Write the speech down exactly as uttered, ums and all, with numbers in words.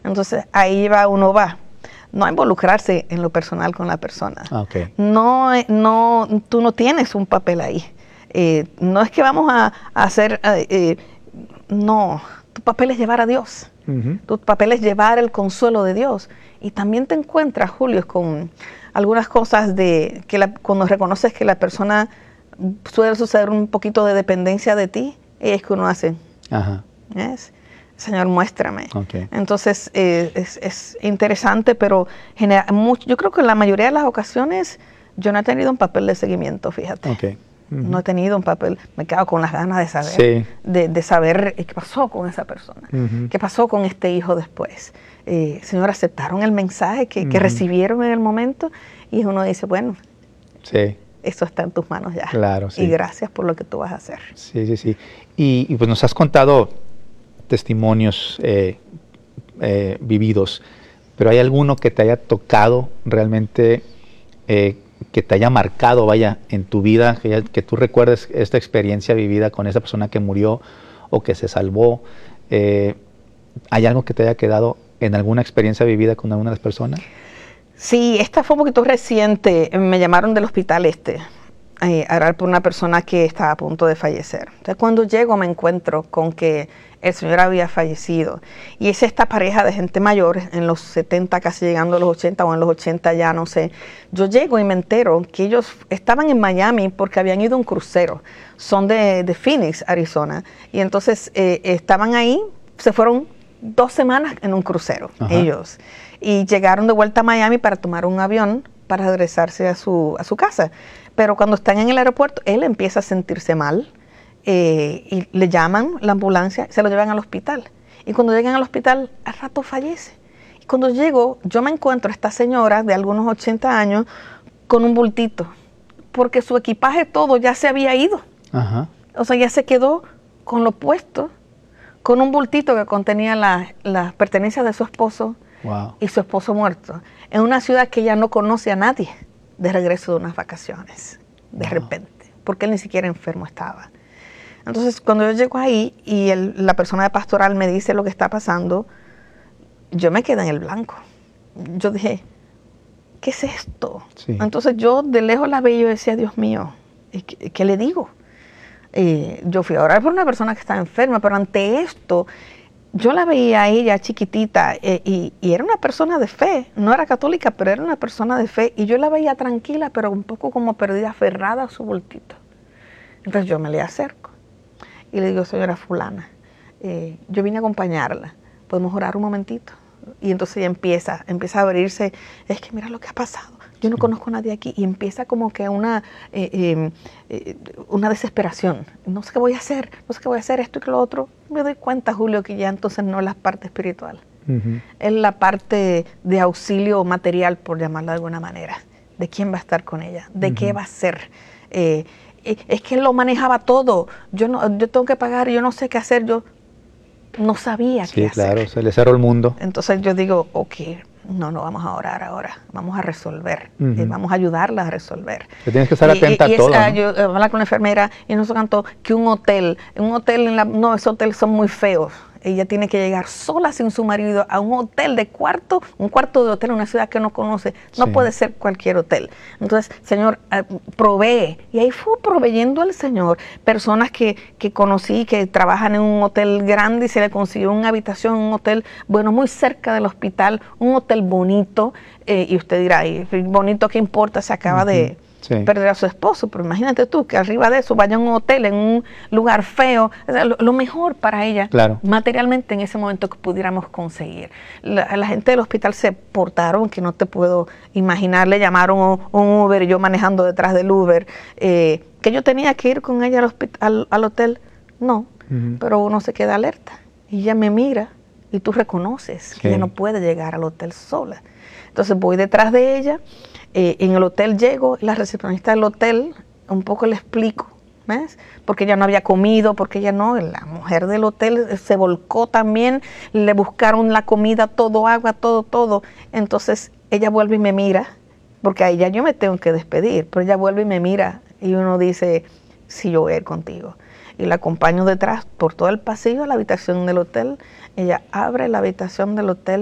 Entonces ahí va uno va. No involucrarse en lo personal con la persona. Okay. No, no, tú no tienes un papel ahí. Eh, no es que vamos a, a hacer, eh, eh, no, tu papel es llevar a Dios. Uh-huh. Tu papel es llevar el consuelo de Dios. Y también te encuentras, Julio, con algunas cosas de que la, cuando reconoces que la persona suele suceder un poquito de dependencia de ti, es que uno hace, Ajá. ¿ves? Señor, muéstrame. Okay. Entonces, eh, es, es interesante, pero genera mucho, yo creo que en la mayoría de las ocasiones yo no he tenido un papel de seguimiento, fíjate. Okay. Uh-huh. No he tenido un papel, me quedo con las ganas de saber, sí. de, de saber qué pasó con esa persona, uh-huh. qué pasó con este hijo después. Eh, señor, aceptaron el mensaje que, uh-huh. que recibieron en el momento y uno dice, bueno, sí. eso está en tus manos ya. Claro, sí. Y gracias por lo que tú vas a hacer. Sí, sí, sí. Y, y pues nos has contado testimonios eh, eh, vividos, pero ¿hay alguno que te haya tocado realmente, eh, que te haya marcado, vaya, en tu vida, que, que tú recuerdes esta experiencia vivida con esa persona que murió o que se salvó? Eh, ¿Hay algo que te haya quedado en alguna experiencia vivida con alguna de las personas? Sí, esta fue un poquito reciente. Me llamaron del hospital este eh, a orar por una persona que estaba a punto de fallecer. Entonces, cuando llego me encuentro con que el señor había fallecido. Y es esta pareja de gente mayor, en los setenta, casi llegando a los ochenta, o en los ochenta ya, no sé. Yo llego y me entero que ellos estaban en Miami porque habían ido a un crucero. Son de, de Phoenix, Arizona. Y entonces eh, estaban ahí, se fueron dos semanas en un crucero, Ajá. ellos. Y llegaron de vuelta a Miami para tomar un avión para regresarse a su, a su casa. Pero cuando están en el aeropuerto, él empieza a sentirse mal. Eh, y le llaman la ambulancia, se lo llevan al hospital. Y cuando llegan al hospital, al rato fallece. Y cuando llego, yo me encuentro a esta señora de algunos ochenta años con un bultito, porque su equipaje todo ya se había ido. Ajá. O sea, ya se quedó con lo puesto, con un bultito que contenía las la pertenencias de su esposo wow. y su esposo muerto, en una ciudad que ella no conoce a nadie, de regreso de unas vacaciones, de wow. repente, porque él ni siquiera enfermo estaba. Entonces, cuando yo llego ahí y el, la persona de pastoral me dice lo que está pasando, yo me quedé en el blanco. Yo dije, ¿qué es esto? Sí. Entonces yo de lejos la veía y yo decía, Dios mío, ¿qué, qué le digo? Eh, yo fui a orar por una persona que estaba enferma, pero ante esto, yo la veía a ella chiquitita eh, y, y era una persona de fe, no era católica, pero era una persona de fe, y yo la veía tranquila, pero un poco como perdida, aferrada a su bultito. Entonces yo me le acerco y le digo, señora fulana, eh, yo vine a acompañarla, ¿podemos orar un momentito? Y entonces ella empieza, empieza a abrirse, es que mira lo que ha pasado, yo no sí. conozco a nadie aquí, y empieza como que una, eh, eh, eh, una desesperación, no sé qué voy a hacer, no sé qué voy a hacer, esto y que lo otro. Me doy cuenta, Julio, que ya entonces no es la parte espiritual, uh-huh. es la parte de auxilio material, por llamarla de alguna manera, de quién va a estar con ella, de uh-huh. qué va a hacer. Eh, es que él lo manejaba todo, yo no, yo tengo que pagar, yo no sé qué hacer, yo no sabía sí, qué claro, hacer. se le cerró el mundo. Entonces yo digo, ok, no, no vamos a orar ahora, vamos a resolver, uh-huh. eh, vamos a ayudarla a resolver. Te tienes que estar atenta y, y a todo, esa, ¿no? Yo eh, hablaba con la enfermera y nos cantó que un hotel, un hotel, en la, no, esos hoteles son muy feos. Ella tiene que llegar sola sin su marido a un hotel de cuarto, un cuarto de hotel en una ciudad que no conoce. No sí. puede ser cualquier hotel. Entonces, Señor, eh, provee. Y ahí fue proveyendo al Señor personas que, que conocí, que trabajan en un hotel grande y se le consiguió una habitación en un hotel, bueno, muy cerca del hospital, un hotel bonito. Eh, y usted dirá, bonito, ¿qué importa? Se acaba uh-huh. de... Sí. perder a su esposo, pero imagínate tú que arriba de eso vaya a un hotel en un lugar feo, o sea, lo, lo mejor para ella, claro. materialmente en ese momento que pudiéramos conseguir. La, la gente del hospital se portaron, que no te puedo imaginar, le llamaron un, un Uber, yo manejando detrás del Uber, eh, que yo tenía que ir con ella al, al, al hotel, no, uh-huh. pero uno se queda alerta, y ella me mira, y tú reconoces sí. que ella no puede llegar al hotel sola. Entonces voy detrás de ella. Eh, en el hotel llego, la recepcionista del hotel, un poco le explico, ¿ves? Porque ella no había comido, porque ella no, la mujer del hotel se volcó también, le buscaron la comida, todo, agua, todo, todo. Entonces ella vuelve y me mira, porque ahí ya yo me tengo que despedir, pero ella vuelve y me mira y uno dice, sí, yo voy a ir contigo. Y la acompaño detrás por todo el pasillo a la habitación del hotel. Ella abre la habitación del hotel